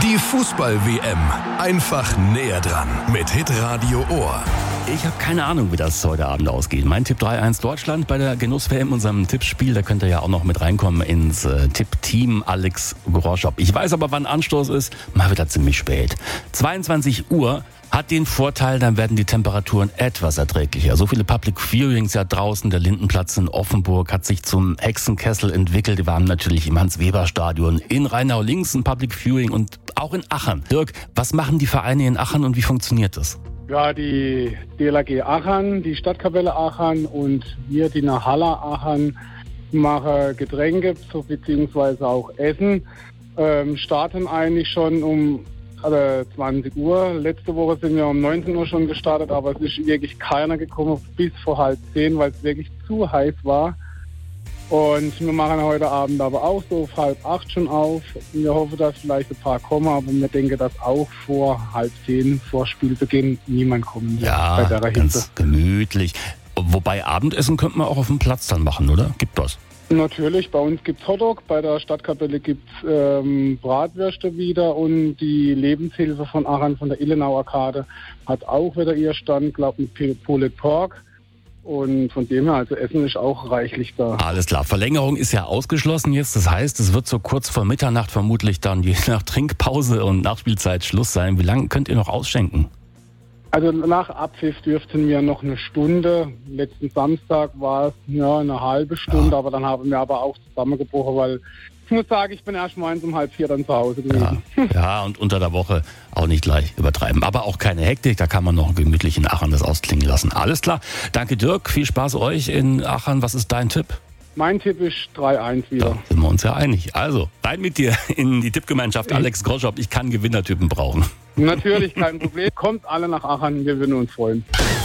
Die Fußball-WM. Einfach näher dran. Mit Hitradio Ohr. Ich habe keine Ahnung, wie das heute Abend ausgeht. Mein Tipp 3-1 Deutschland bei der Genuss-WM, unserem Tippspiel. Da könnt ihr ja auch noch mit reinkommen ins Tipp-Team Alex Groschop. Ich weiß aber, wann Anstoß ist. Mal wieder ziemlich spät. 22 Uhr hat den Vorteil, dann werden die Temperaturen etwas erträglicher. So viele Public Viewings ja draußen. Der Lindenplatz in Offenburg hat sich zum Hexenkessel entwickelt. Wir haben natürlich im Hans-Weber-Stadion in Rheinau links ein Public Viewing und auch in Aachen. Dirk, was machen die Vereine in Aachen und wie funktioniert das? Ja, die DLRG Aachen, die Stadtkapelle Aachen und wir, die Nahalla Aachen, machen Getränke beziehungsweise auch Essen. Starten eigentlich schon um 20 Uhr. Letzte Woche sind wir um 19 Uhr schon gestartet, aber es ist wirklich keiner gekommen bis vor 9:30, weil es wirklich zu heiß war. Und wir machen heute Abend aber auch so um 7:30 schon auf. Wir hoffen, dass vielleicht ein paar kommen, aber wir denken, dass auch vor 9:30, vor Spielbeginn, niemand kommen wird. Ja, bei der ganz Hitze. gemütlich. Wobei Abendessen könnte man auch auf dem Platz dann machen, oder? Gibt das? Natürlich, bei uns gibt's Hotdog, bei der Stadtkapelle gibt's Bratwürste wieder und die Lebenshilfe von Aachen von der Illenau Arkade hat auch wieder ihr Stand, glaube ich, mit Pulled Pork. Und von dem her, also Essen ist auch reichlich da. Alles klar, Verlängerung ist ja ausgeschlossen jetzt. Das heißt, es wird so kurz vor Mitternacht vermutlich dann je nach Trinkpause und Nachspielzeit Schluss sein. Wie lange könnt ihr noch ausschenken? Also nach Abpfiff dürften wir noch eine Stunde. Letzten Samstag war es eine halbe Stunde, aber dann haben wir aber auch zusammengebrochen, weil ich muss sagen, ich bin erst um 3:30 dann zu Hause gewesen. Ja, und unter der Woche auch nicht gleich übertreiben. Aber auch keine Hektik, da kann man noch gemütlich in Aachen das ausklingen lassen. Alles klar. Danke Dirk, viel Spaß euch in Aachen. Was ist dein Tipp? Mein Tipp ist 3-1 wieder. Da sind wir uns ja einig. Also, rein mit dir in die Tippgemeinschaft Alex Groschop. Ich kann Gewinnertypen brauchen. Natürlich, kein Problem. Kommt alle nach Aachen, wir würden uns freuen.